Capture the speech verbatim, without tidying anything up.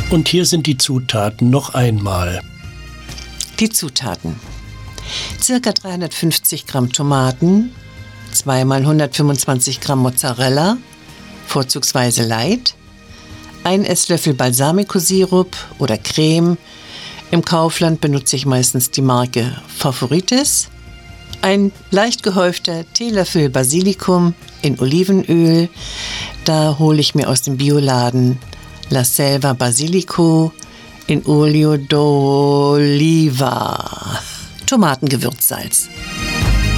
Und hier sind die Zutaten noch einmal. Die Zutaten: circa dreihundertfünfzig Gramm Tomaten, zweimal hundertfünfundzwanzig Gramm Mozzarella, vorzugsweise Light, ein Esslöffel Balsamico-Sirup oder Creme, im Kaufland benutze ich meistens die Marke Favorites, ein leicht gehäufter Teelöffel Basilikum in Olivenöl, da hole ich mir aus dem Bioladen La Selva Basilico in Olio d'Oliva, Tomatengewürzsalz.